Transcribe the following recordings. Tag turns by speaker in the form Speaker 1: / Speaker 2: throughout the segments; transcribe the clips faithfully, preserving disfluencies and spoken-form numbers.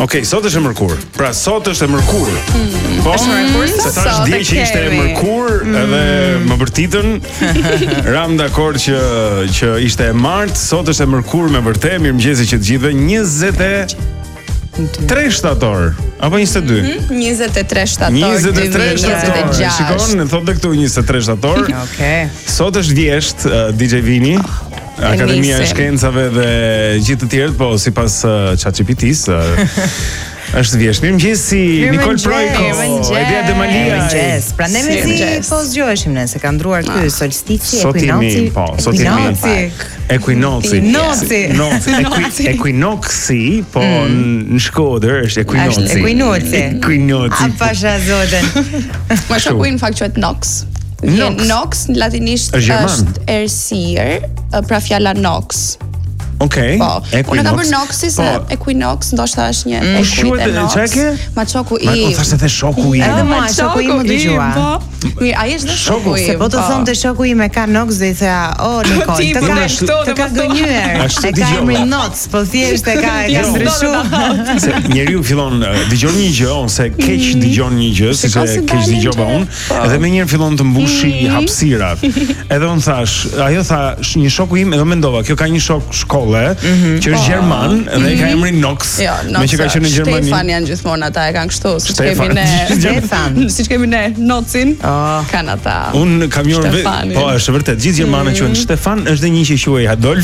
Speaker 1: Okej, sot është e mërkur. Pra sot është e mërkur. Po,
Speaker 2: Është mërkur sot?
Speaker 1: se thash
Speaker 2: Sot
Speaker 1: dje
Speaker 2: e
Speaker 1: që ishte e
Speaker 2: kemi.
Speaker 1: mërkur, edhe më bërtitën. Ram dakord që që ishte e martë, sot është e mërkur me vërtet. Mirëmëngjesi që të gjithëve. njëzet e tre shtator apo njëzet e dy?
Speaker 2: njëzet e tre shtator,
Speaker 1: njëzet e tre shtator.
Speaker 2: njëzet e gjashtë.
Speaker 1: Shikon, thotë këtu njëzet e tre shtator.
Speaker 3: Okej.
Speaker 1: Sot është vjesht uh, D J Vini. Akademia e
Speaker 2: nisim.
Speaker 1: Shkencave dhe gjithë të tjerët, po sipas uh, ChatGPT-s uh, është vjesht. Mirëmëngjesi Nikol Projko, Edia Demalia.
Speaker 3: Mirëmëngjes. Prandaj me
Speaker 2: Si,
Speaker 3: si
Speaker 2: mirëmëngjes.
Speaker 3: po zgjoheshim ne, se ka ndruar ky solstici,
Speaker 1: Sot jemi,
Speaker 3: ekwinoci.
Speaker 1: po, sot jemi.
Speaker 3: Ekwinoci.
Speaker 1: Equinoxi.
Speaker 3: Noci.
Speaker 1: Noci. Equi- Equinoxi, po në Shkodër është equinoxi.
Speaker 3: Është equinoci.
Speaker 1: Equinoci.
Speaker 3: A pasha zoten.
Speaker 2: Ma shoku im fakt quhet Nox.
Speaker 1: Nox.
Speaker 2: Vjen Nox në latinisht
Speaker 1: Është gjerman.
Speaker 2: është errësirë, pra fjala Nox.
Speaker 1: Okej.
Speaker 2: Po. Unë kam për
Speaker 1: Equinox.
Speaker 2: Noxi se
Speaker 1: Po.
Speaker 2: Equinox ndoshta është një
Speaker 1: Mm,
Speaker 2: ekuit e
Speaker 1: quhet-
Speaker 2: Nox.
Speaker 1: çka ke?
Speaker 2: Ma shoku
Speaker 1: Ma
Speaker 2: im.
Speaker 1: u thashtë edhe shoku im.
Speaker 3: Edhe mua shoku im më dëgjua.
Speaker 2: Po. Mirë, ai është dhe
Speaker 1: Shoku,
Speaker 2: shoku im.
Speaker 3: Se po të thonte shoku im e ka Nox dhe i thea, "O Nikol,
Speaker 2: Ti
Speaker 3: të
Speaker 2: po
Speaker 3: ka
Speaker 2: me shto,
Speaker 3: të
Speaker 2: të
Speaker 3: ka
Speaker 2: po thon."
Speaker 3: gënyer.
Speaker 1: Ashtu
Speaker 3: E ka
Speaker 1: dëgjova.
Speaker 3: emrin Nox, po thjesht e ka e ka
Speaker 2: Jo.
Speaker 3: ndryshuar."
Speaker 1: Se njeriu fillon uh, dëgjon një gjë ose keq dëgjon një gjë, siç
Speaker 2: Shiko
Speaker 1: e
Speaker 2: si
Speaker 1: keq
Speaker 2: dalin
Speaker 1: dëgjova
Speaker 2: gjë.
Speaker 1: unë,
Speaker 2: Po.
Speaker 1: edhe më njëherë fillon të mbushi hapësirat. Edhe unë thash, ajo tha, sh- një shoku im, edhe mendova, kjo ka një shok shkolle, që është gjerman dhe e ka emrin Nox,
Speaker 2: Jo,
Speaker 1: me që ka qenë në Gjermani.
Speaker 2: Stefan janë gjithmonë ata e kanë kështu, siç
Speaker 1: Stefan.
Speaker 2: kemi ne.
Speaker 3: Stefan.
Speaker 2: Siç kemi ne Nocin.
Speaker 3: Oh.
Speaker 2: Kanë ata.
Speaker 1: Unë kam njërë vetë,
Speaker 2: Stefani.
Speaker 1: po është vërtet, gjithë gjermanët quhen Stefan, është dhe një që quhej Adolf,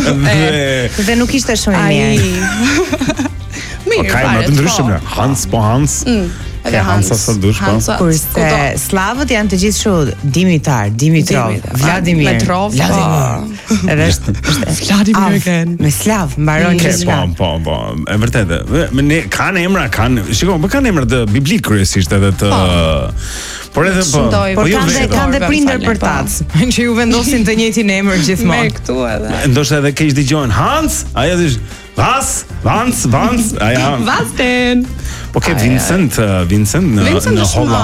Speaker 1: dhe
Speaker 3: Dhe nuk ishte shumë i
Speaker 2: Ai.
Speaker 3: mirë.
Speaker 1: po ka emra të ndryshëm, ne. Hans po Hans.
Speaker 2: Edhe
Speaker 1: Ke Hansa sa dush, po.
Speaker 2: Hansa,
Speaker 3: Kurse
Speaker 2: kudo.
Speaker 3: slavët janë të gjithë shu Dimitar, Dimitrov,
Speaker 2: Dimitar,
Speaker 3: Vladimir,
Speaker 2: Petrov,
Speaker 3: Vladimir. Edhe është është
Speaker 2: Vladimir
Speaker 3: Av,
Speaker 2: again.
Speaker 3: Me slav mbaron
Speaker 1: Ke,
Speaker 3: gjithçka.
Speaker 1: po, po, po, e vërtetë. Me ne kanë emra, kanë, shikoj, po kanë emra të biblik kryesisht edhe të por edhe po.
Speaker 2: Shndoj,
Speaker 3: Por
Speaker 1: jo
Speaker 3: kanë dhe
Speaker 1: vetëm.
Speaker 3: kanë dhe
Speaker 2: Vetëm
Speaker 3: prindër
Speaker 2: falen,
Speaker 3: për
Speaker 2: po.
Speaker 3: tac, që ju vendosin të njëjtin emër
Speaker 2: Me
Speaker 3: gjithmonë.
Speaker 2: këtu edhe.
Speaker 1: Ndoshta edhe keq dëgjojnë Hans, ajo është Vas, Vans, Vans, aja.
Speaker 2: Vasten.
Speaker 1: Po ke Vincent, uh, Vincent në
Speaker 2: Vincent
Speaker 1: në
Speaker 2: është
Speaker 1: Holland.